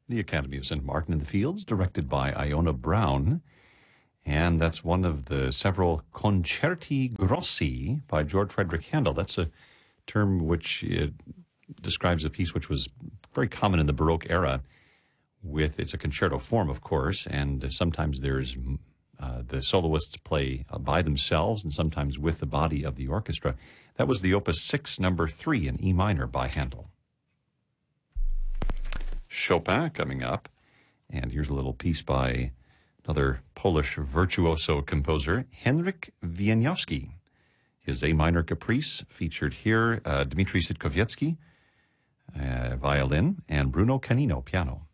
The Academy of St. Martin in the Fields, directed by Iona Brown. And that's one of the several concerti grossi by George Frederick Handel. That's a term which describes a piece which was very common in the Baroque era. It's a concerto form, of course, and sometimes there's the soloists play by themselves and sometimes with the body of the orchestra. That was the Opus 6, number 3 in E minor by Handel. Chopin coming up, and here's a little piece by another Polish virtuoso composer, Henryk Wieniawski. His A minor caprice featured here Dmitri Sitkowiecki, violin, and Bruno Canino, piano.